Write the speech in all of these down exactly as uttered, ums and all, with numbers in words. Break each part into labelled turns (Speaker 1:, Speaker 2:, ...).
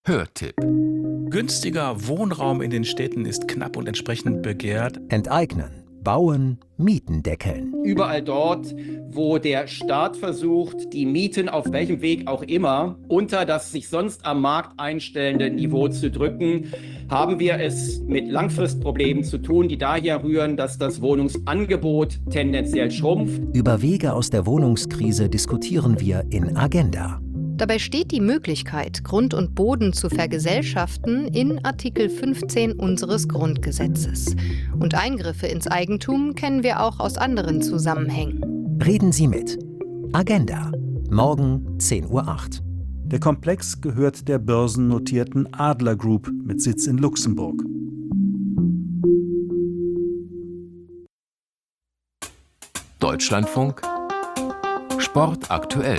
Speaker 1: Hörtipp.
Speaker 2: Günstiger Wohnraum in den Städten ist knapp und entsprechend begehrt.
Speaker 3: Enteignen, bauen, Mieten deckeln.
Speaker 4: Überall dort, wo der Staat versucht, die Mieten auf welchem Weg auch immer unter das sich sonst am Markt einstellende Niveau zu drücken, haben wir es mit Langfristproblemen zu tun, die daher rühren, dass das Wohnungsangebot tendenziell schrumpft.
Speaker 3: Über Wege aus der Wohnungskrise diskutieren wir in Agenda.
Speaker 5: Dabei steht die Möglichkeit, Grund und Boden zu vergesellschaften, in Artikel fünfzehn unseres Grundgesetzes. Und Eingriffe ins Eigentum kennen wir auch aus anderen Zusammenhängen.
Speaker 3: Reden Sie mit. Agenda. Morgen zehn Uhr acht.
Speaker 6: Der Komplex gehört der börsennotierten Adler Group mit Sitz in Luxemburg.
Speaker 1: Deutschlandfunk Sport aktuell.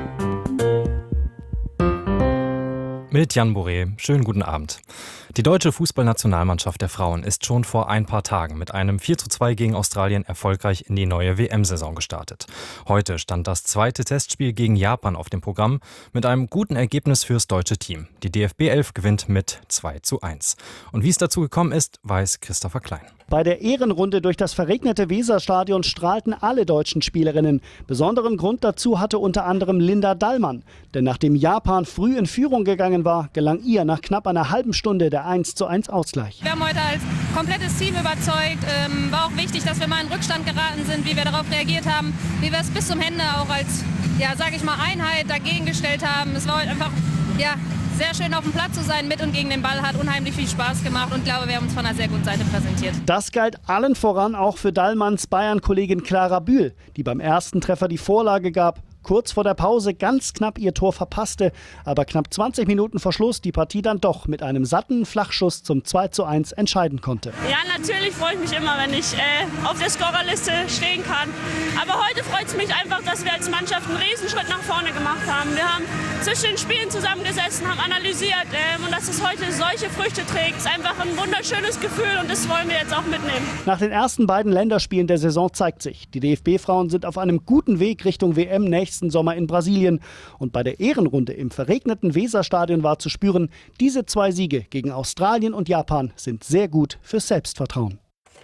Speaker 7: Mit Jan Boré. Schönen guten Abend. Die deutsche Fußballnationalmannschaft der Frauen ist schon vor ein paar Tagen mit einem vier zu zwei gegen Australien erfolgreich in die neue W M-Saison gestartet. Heute stand das zweite Testspiel gegen Japan auf dem Programm mit einem guten Ergebnis fürs deutsche Team. Die D F B elf gewinnt mit zwei zu eins. Und wie es dazu gekommen ist, weiß Christopher Klein.
Speaker 8: Bei der Ehrenrunde durch das verregnete Weserstadion strahlten alle deutschen Spielerinnen. Besonderen Grund dazu hatte unter anderem Linda Dallmann. Denn nachdem Japan früh in Führung gegangen war, gelang ihr nach knapp einer halben Stunde der eins zu eins Ausgleich.
Speaker 9: Wir haben heute als komplettes Team überzeugt. Ähm, war auch wichtig, dass wir mal in Rückstand geraten sind, wie wir darauf reagiert haben, wie wir es bis zum Ende auch als, ja, sage ich mal, Einheit dagegen gestellt haben. Es war heute einfach, ja, sehr schön auf dem Platz zu sein, mit und gegen den Ball, hat unheimlich viel Spaß gemacht und glaube, wir haben uns von einer sehr guten Seite präsentiert.
Speaker 8: Das galt allen voran auch für Dallmanns Bayern-Kollegin Clara Bühl, die beim ersten Treffer die Vorlage gab, kurz vor der Pause ganz knapp ihr Tor verpasste, aber knapp zwanzig Minuten vor Schluss die Partie dann doch mit einem satten Flachschuss zum zwei zu eins entscheiden konnte.
Speaker 10: Ja, natürlich freue ich mich immer, wenn ich äh, auf der Scorerliste stehen kann. Aber heute freut es mich einfach, dass wir als Mannschaft einen Riesenschritt nach vorne gemacht haben. Wir haben zwischen den Spielen zusammengesessen, haben analysiert äh, und dass es heute solche Früchte trägt, ist einfach ein wunderschönes Gefühl und das wollen wir jetzt auch mitnehmen.
Speaker 8: Nach den ersten beiden Länderspielen der Saison zeigt sich, die D F B-Frauen sind auf einem guten Weg Richtung W M nächsten Sommer in Brasilien. Und bei der Ehrenrunde im verregneten Weserstadion war zu spüren, diese zwei Siege gegen Australien und Japan sind sehr gut fürs Selbstvertrauen.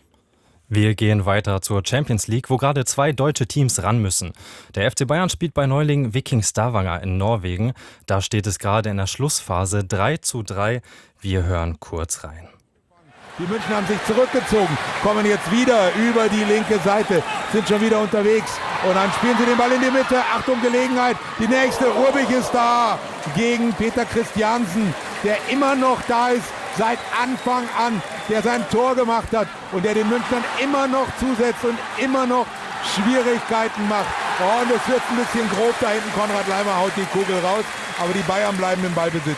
Speaker 7: Wir gehen weiter zur Champions League, wo gerade zwei deutsche Teams ran müssen. Der F C Bayern spielt bei Neuling Viking Stavanger in Norwegen. Da steht es gerade in der Schlussphase drei zu drei. Wir hören kurz rein.
Speaker 11: Die München haben sich zurückgezogen, kommen jetzt wieder über die linke Seite, sind schon wieder unterwegs und dann spielen sie den Ball in die Mitte. Achtung, Gelegenheit, die nächste, Urbich ist da gegen Peter Christiansen, der immer noch da ist, seit Anfang an, der sein Tor gemacht hat und der den Münchnern immer noch zusetzt und immer noch Schwierigkeiten macht. Oh, und es wird ein bisschen grob da hinten, Konrad Laimer haut die Kugel raus, aber die Bayern bleiben im Ballbesitz.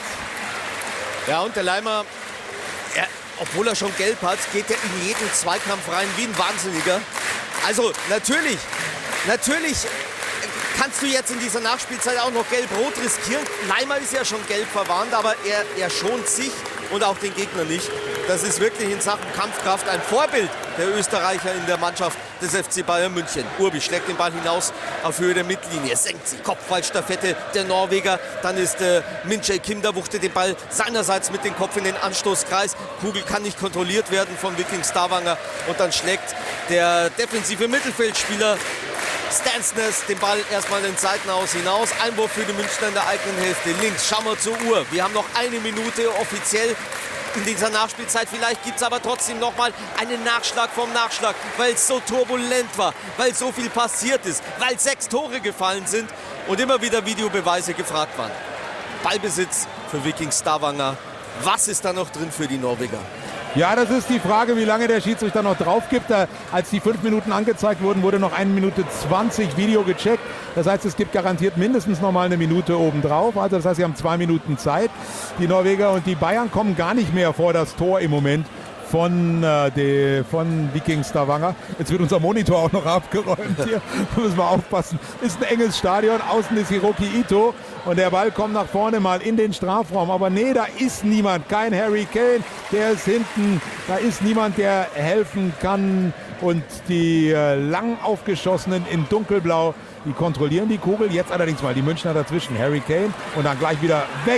Speaker 12: Ja, und der Laimer, er obwohl er schon gelb hat, geht er in jeden Zweikampf rein wie ein Wahnsinniger. Also natürlich, natürlich kannst du jetzt in dieser Nachspielzeit auch noch gelb-rot riskieren. Laimer ist ja schon gelb verwarnt, aber er, er schont sich und auch den Gegner nicht. Das ist wirklich in Sachen Kampfkraft ein Vorbild der Österreicher in der Mannschaft des F C Bayern München. Urbi schlägt den Ball hinaus auf Höhe der Mittellinie, senkt sie, Kopfballstaffette der Norweger. Dann ist äh, Min Jae Kim, der wuchtet den Ball seinerseits mit dem Kopf in den Anstoßkreis. Kugel kann nicht kontrolliert werden von Viking Stavanger und dann schlägt der defensive Mittelfeldspieler Stansness den Ball erstmal in den Seitenaus hinaus. Einwurf für die Münchner in der eigenen Hälfte. Links, schauen wir zur Uhr. Wir haben noch eine Minute offiziell in dieser Nachspielzeit. Vielleicht gibt es aber trotzdem noch mal einen Nachschlag vom Nachschlag, weil es so turbulent war, weil so viel passiert ist, weil sechs Tore gefallen sind und immer wieder Videobeweise gefragt waren. Ballbesitz für Viking Stavanger. Was ist da noch drin für die Norweger?
Speaker 11: Ja, das ist die Frage, wie lange der Schiedsrichter noch drauf gibt. Als die fünf Minuten angezeigt wurden, wurde noch eine Minute zwanzig Video gecheckt. Das heißt, es gibt garantiert mindestens noch mal eine Minute obendrauf. Also das heißt, sie haben zwei Minuten Zeit, die Norweger. Und die Bayern kommen gar nicht mehr vor das Tor im Moment von, äh, de, von Viking Stavanger. Jetzt wird unser Monitor auch noch abgeräumt hier. Da müssen wir aufpassen. Ist ein enges Stadion. Außen ist Hiroki Ito. Und der Ball kommt nach vorne mal in den Strafraum. Aber nee, da ist niemand. Kein Harry Kane. Der ist hinten. Da ist niemand, der helfen kann. Und die äh, lang aufgeschossenen in dunkelblau, die kontrollieren die Kugel. Jetzt allerdings mal die Münchner dazwischen. Harry Kane. Und dann gleich wieder weg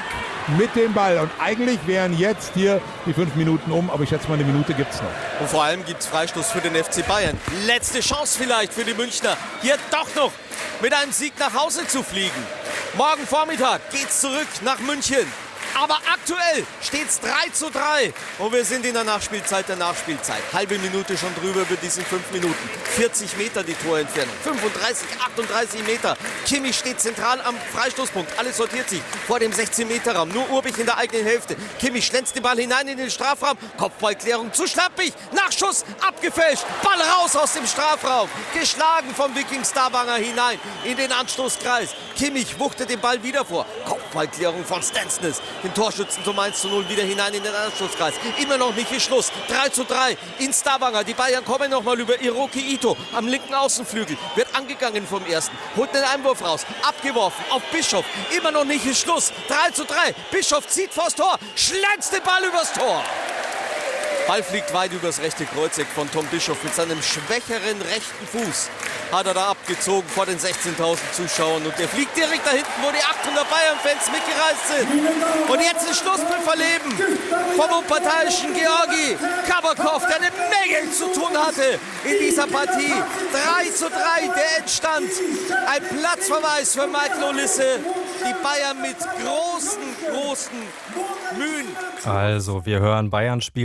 Speaker 11: mit dem Ball. Und eigentlich wären jetzt hier die fünf Minuten um, aber ich schätze mal, eine Minute gibt es noch.
Speaker 12: Und vor allem gibt es Freistoß für den F C Bayern. Letzte Chance vielleicht für die Münchner, hier doch noch mit einem Sieg nach Hause zu fliegen. Morgen Vormittag geht's zurück nach München. Aber aktuell steht es drei zu drei und wir sind in der Nachspielzeit der Nachspielzeit. Halbe Minute schon drüber über diesen fünf Minuten. vierzig Meter die Torentfernung, fünfunddreißig, achtunddreißig Meter. Kimmich steht zentral am Freistoßpunkt, alles sortiert sich vor dem sechzehn Meter Raum. Nur Urbich in der eigenen Hälfte. Kimmich schlänzt den Ball hinein in den Strafraum. Kopfballklärung zu schlappig, Nachschuss abgefälscht, Ball raus aus dem Strafraum. Geschlagen vom Viking Stavanger hinein in den Anstoßkreis. Kimmich wuchtet den Ball wieder vor. Kopfballklärung von Stensnes. Den Torschützen zum eins zu null wieder hinein in den Anschlusskreis. Immer noch nicht Schluss. drei zu drei in Stavanger. Die Bayern kommen nochmal über Hiroki Ito am linken Außenflügel. Wird angegangen vom ersten. Holt den Einwurf raus. Abgeworfen auf Bischof. Immer noch nicht Schluss. drei zu drei. Bischof zieht vors Tor. Schlänzt den Ball übers Tor. Ball fliegt weit übers rechte Kreuzeck von Tom Bischof mit seinem schwächeren rechten Fuß. Hat er da abgezogen vor den sechzehntausend Zuschauern und der fliegt direkt da hinten, wo die achthundert Bayern-Fans mitgereist sind. Und jetzt ein Schlusspfiff verleben vom unparteiischen Georgi Kabakov, der eine Menge zu tun hatte in dieser Partie. drei zu drei, der Endstand. Ein Platzverweis für Michael Olise. Die Bayern mit großen, großen Mühen.
Speaker 7: Also, wir hören Bayern spielen